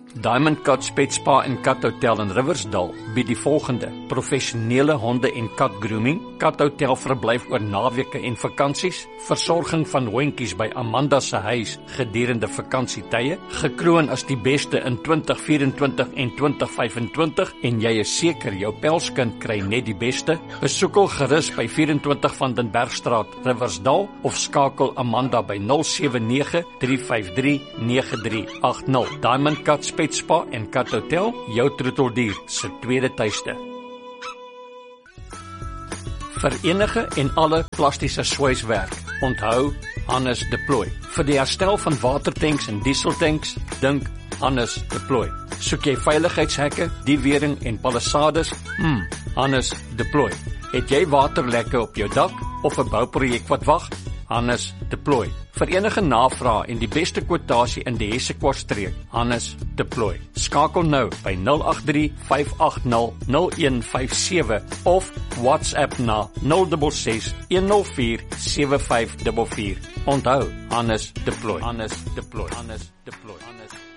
Diamond Cats Pet Spa en Kat Hotel in Riversdal bied die volgende: professionele honde- en kat grooming, kathotel verblyf oor naweke en vakansies, versorging van hondjies by Amanda se huis gedurende vakansietye, gekroon as die beste in 2024 en 2025 en jy is seker jou pelskind kry net die beste. Besoek hul gerus by 24 van den Bergstraat, Riversdal of skakel Amanda by 079-353-9380. Diamond Cats Pet Spa en Kat Hotel, jou troeteldier se tweede tuiste. Vir enige en alle plastiese swyswerk, onthou Hannes Deploy. Vir die herstel van watertanks en dieseltanks, dink Hannes Deploy. Soek jy veiligheidshekke, diewering en palissades? Hannes Deploy. Het jy waterlekke op jou dak of 'n bouprojek wat wag? Hannes Deploy. Vir enige navrae en die beste kwotasie in die Hessequartstreek, Hannes Deploy. Skakel nou by 083-580-0157 of WhatsApp na 066-104-7544. Onthou, Hannes Deploy. Hannes Deploy. Hannes Deploy. Hannes